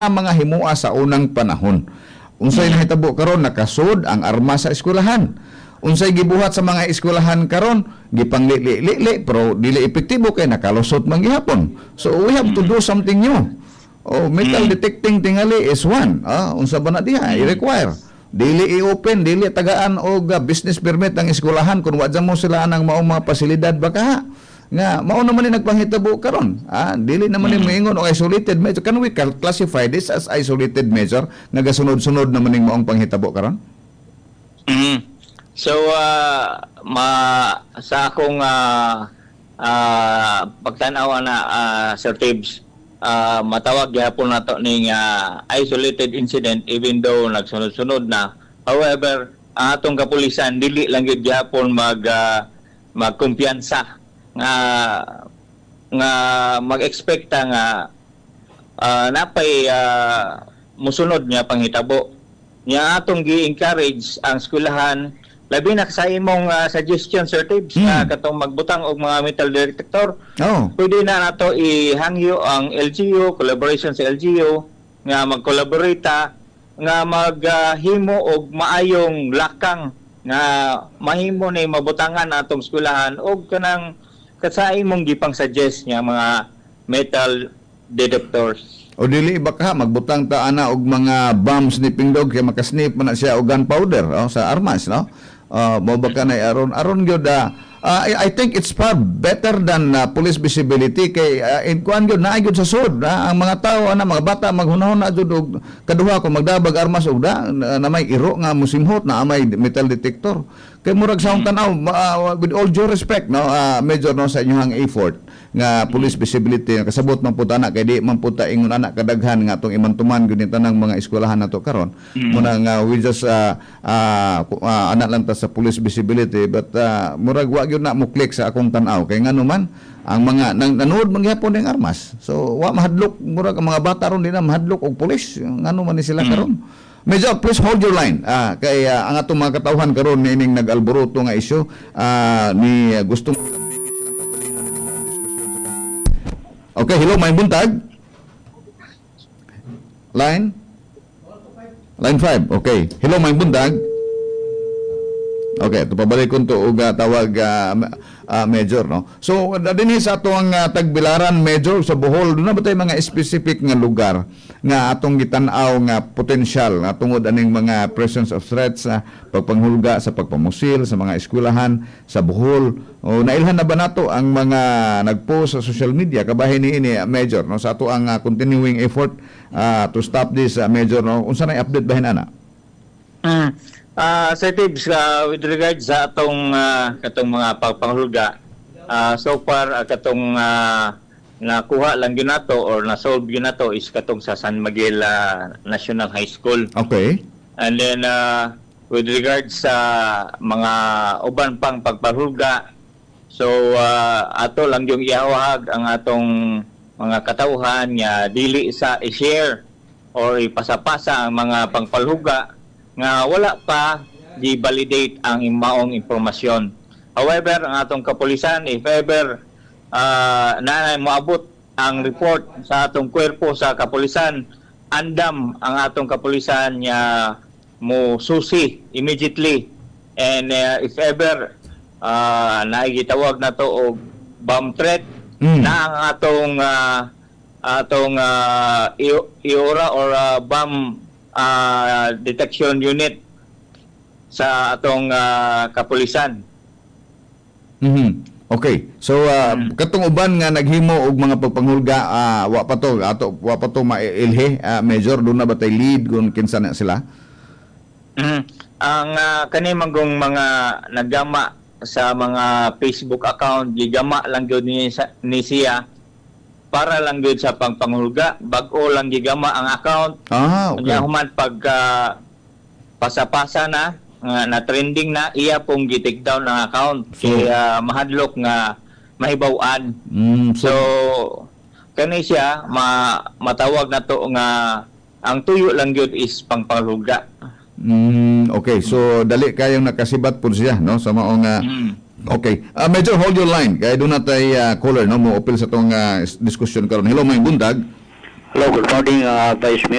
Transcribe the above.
mga himua sa unang panahon. Unsay nahitabo karon nakasud ang armas sa eskwelahan. Unsay gibuhat sa mga eskwelahan karon gipanglili pero dili epektibo kay nakalusot man gihapon. So we have to do something new. Oh, metal detecting tingali is one. Unsa ba na diha i-require? Dili i-open, dili tagaan og business permit ang eskwelahan kung wa mo sila nang maong mga pasilidad baka nga mao naman ni nagpanghitabo karon. Dili naman ni moingon og isolated measure. Can we classify this as isolated measure nga gasunod-sunod naman ning maong panghitabo karon? So sa akong pagtan-aw na Sir Tibbs, matawag gyapon nato ning isolated incident even though nagsunod-sunod na. However, atong kapulisan dili lang gyud gyapon magkumpiyansa nga mag-expecta nga napay musunod niya panghitabo. Nya atong gi-encourage ang eskwelahan labi na sa imong suggestion Sir Tibbs katong magbutang og mga metal detector. Pwede na nato ihangyo ang LGU, collaboration sa LGU nga mag-collaborate nga maghimo og maayong lakang nga mahimo ni mabutangan atong eskwelahan og kanang kasay mong gipang suggest nga mga metal detectors. O dili baka magbutang ta ana og mga bomb sniffing dog kay makasnip man na siya og gunpowder sa armas, no? Mo baka na aron gyud I think it's far better than police visibility kay in kuan gyud naay gyud sa sud ang mga tawo mga bata maghunahon na jud og kaduha kung magdabag armas og na may iro nga musimhot na may metal detector kay murag sa tanaw with all due respect no major no sa inyong effort nga police visibility kasabot man pud ana kay di man pud ta ingon ana kadaghan nga atong imantuman gyud tanang mga eskwelahan nato karon muna nga we just ana lang ta sa police visibility but murag wa gyud na mo click sa akong tan-aw kay ngano man ang mga nanood man gyapon ning armas so wa mahadlok murag ang mga bata ron di na mahadlok og pulis ngano man ni sila karon. Medyo please hold your line kay ang atong mga katawhan karon nining nag-alboroto nga issue ni gustong Okay, hello, may buntag. Line 5. Okay. Hello, may buntag. Okay, ito pabalik ko ito og tawag Major, no? So, dinhi sa atong Tagbilaran, Major, sa Bohol, doon na ba tayo mga specific nga lugar nga atong gitanaw nga potential nga tungod aning mga presence of threats pagpanghulga sa pagpamusil sa mga eskwelahan sa Bohol. O nailhan na ba nato ang mga nagpost sa social media kabahin ni Major, no? Sa ato ang continuing effort to stop this, Major, no? Unsa na i-update bahin ana? Sir Tibbs, with regards sa atong katong mga pagpanghulga, so far katong nakuha lang yun nato or na-solve yun nato is katong sa San Miguel National High School. Okay. And then with regards sa mga uban pang pagpanghulga, so ato lang yung iawahag ang atong mga katawhan nga dili sa i-share or ipasapasa ang mga pangpalhuga nga wala pa di-validate ang maong impormasyon. However, ang atong kapulisan, if ever na moabot ang report sa atong kwerpo sa kapulisan, andam ang atong kapulisan nga mo susi immediately. And if ever naigitawag na to og bomb threat na ang atong IORA or bomb detection unit sa atong kapulisan. Okay. So katong uban nga naghimo og mga pagpanghulga wa pa to mailhe Major doon na ba tay lead kung kinsa na sila? Ang kani manggong mga naggama sa mga Facebook account gigama lang gyud ni siya para lang gyud sa pangpanghulga, bag-o lang gigama ang account. Okay. Kanya human pag pasapasa na trending na iya pong gi-take down ang account kaya mahadlok nga mahibaw-an. So kani siya matawag na to nga ang tuyo lang gyud is pangpanghulga. Okay, so dali kayong nakasibat po siya no sa maong Okay. Major, hold your line. Kaya doon natay caller, no? Mo-opil sa itong diskusyon karon. Hello, may bundag. Hello, good morning, Vice Mayor.